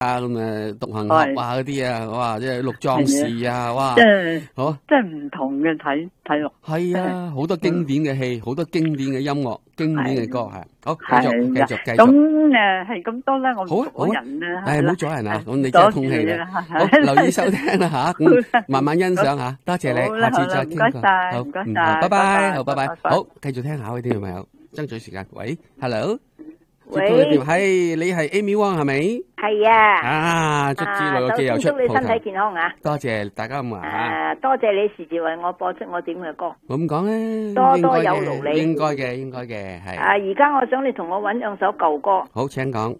咁啊獨行俠啊嗰啲啊，哇！即係六壯士啊，哇！ 即係好， 即係唔同嘅睇落。 係啊，好多經典嘅戲，好多經典嘅音樂，經典嘅歌係。好，繼續。 咁係咁多啦，我好啊， 唔阻人啦。 唔好阻人啊，咁你真係通氣啦。好，留意收聽啦吓，咁慢慢欣賞吓，多謝你，下次再傾過。好，唔該晒，拜拜，好，拜拜。好，繼續聽下呢啲朋友，爭取時間。喂 ，Hello。 喂， 係你係 Amy Wong 係咪？ 係啊。 啊，卒之來個機又出祝你身體健康啊！ 多謝大家咁話。 多謝你時時為我播出我點嘅歌。 我咁講咧， 多多有勞你。 應該嘅係。 而家我想你同我搵兩首舊歌。 好，請講。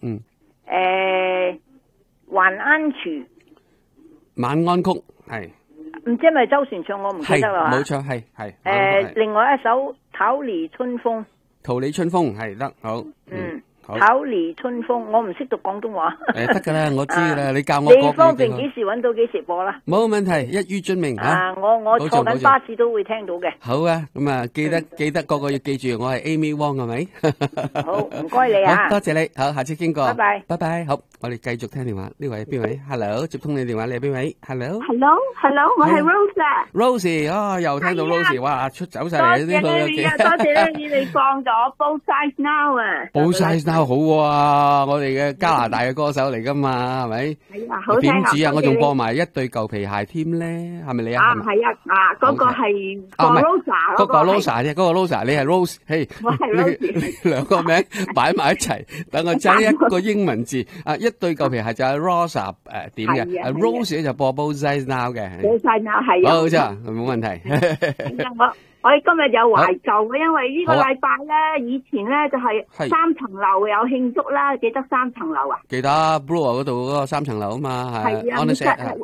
還安廚。 晚安曲係。 唔知係咪周璇唱？我唔記得啦。 冇錯，係。 另外一首桃李春風。 桃李春風係得好。 桃李春風，我唔識讀廣東話。 得噶啦，我知噶啦，你教我。 你方便幾時搵到幾時播啦？ 冇問題，一於遵命吓。 我坐緊巴士都會聽到嘅。 好啊，咁啊，記得個個要記住，我係 Amy Wong 係咪？ 好，唔該你啊。 多謝你，好，下次傾過。 拜拜。 拜拜，好，我哋繼續聽電話。呢位係邊位 ？Hello，接通你電話，你係邊位 ？Hello，我係 Rose。Rose，又聽到 Rose，哇，出走晒嚟呢啲。多謝你放咗 Both Sides Now 啊。 Both Sides Now 好喎，我哋嘅加拿大嘅歌手嚟噶嘛，係咪？ 係啊，好聽啊。 點止啊，我仲播埋一對舊皮鞋添咧，係咪你啊？ 係啊，嗰個係 Rosa， 嗰個 Rosa 啫，嗰個 Rosa，你係 Rose，嘿， 我係 Rose， 兩個名擺埋一齊，等我爭一個英文字，一對舊皮鞋就係 Rosa 點嘅，Rose 咧就播 Both Sides Now 嘅。 Both Sides Now 係啊。 好啫，冇問題。 我哋今日有懷舊嘅，因為呢個禮拜咧，以前咧就係3層樓有慶祝啦，記得3層樓啊？ 記得 Blue 嗰度嗰個3層樓啊嘛， 係啊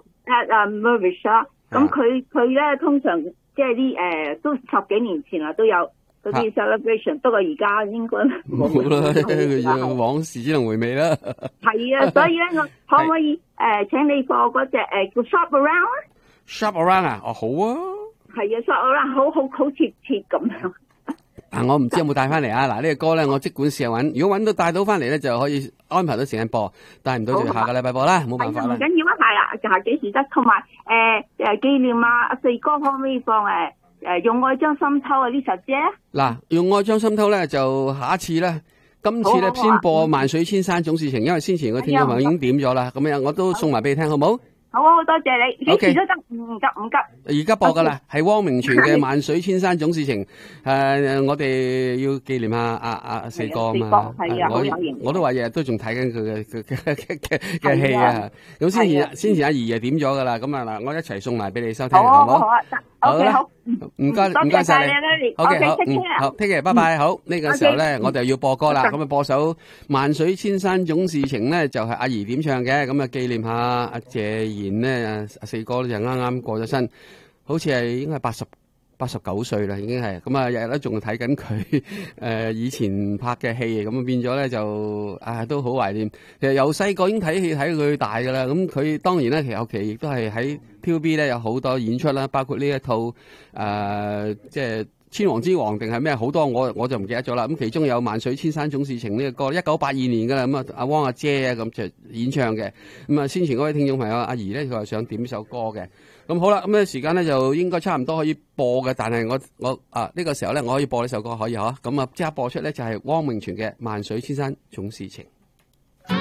Murray 啊，咁佢咧通常即係啲都10幾年前啦都有嗰啲 celebration，不過而家應該冇啦，往事只能回味啦。 係啊，所以咧我可唔可以請你播嗰隻叫 Shop Around 啊 ？Shop Around 啊，哦好啊。 係啊，所以啦，好貼咁樣。 我唔知有冇帶翻嚟啊！嗱，呢個歌咧，我即管試下搵，如果搵到帶到翻嚟咧，就可以安排到時間播；帶唔到就下個禮拜播啦，冇辦法啦。 唔緊要啊，係啊，幾時得？同埋紀念啊，四哥可唔可以放用愛將心偷啊呢首啫？ 嗱，用愛將心偷咧，就下一次啦。今次咧先播萬水千山總是情，因為先前個聽眾朋友已經點咗啦，咁樣我都送埋俾你聽，好唔好？ 好，多謝你。幾時都得，唔急。 而家播噶啦，係汪明荃嘅《萬水千山總是情》。我哋要紀念下阿四哥啊嘛。我都話日日都仲睇緊佢嘅戲啊。咁先前阿姨就點咗噶啦。咁啊嗱，我一齊送埋俾你收聽，好唔好？好啦，唔該晒你。OK，好，take care，拜拜。好，呢個時候咧，我哋要播歌啦。咁啊，播首《萬水千山總是情》咧，就係阿姨點唱嘅。咁啊，紀念下阿謝賢咧，阿四哥咧就啱啱過咗身，好似係應該係89歲啦，已經係。咁啊，日日都仲睇緊佢以前拍嘅戲，咁變咗咧就都好懷念。其實由細個已經睇戲睇佢大噶啦。咁佢當然咧，其實後期亦都係喺 TVB 咧有好多演出啦，包括呢一套即係千王之王定係咩好多，我就唔記得咗啦。咁其中有《萬水千山總是情》呢個歌，1982年噶啦。咁啊，阿汪阿姐啊咁就演唱嘅。咁啊，先前嗰位聽眾朋友阿怡咧，佢話想點首歌嘅。咁好啦，咁咧時間咧就應該差唔多可以播嘅，但係我呢個時候咧，我可以播呢首歌可以嗬。咁啊，即刻播出咧就係汪明荃嘅《萬水千山總是情》。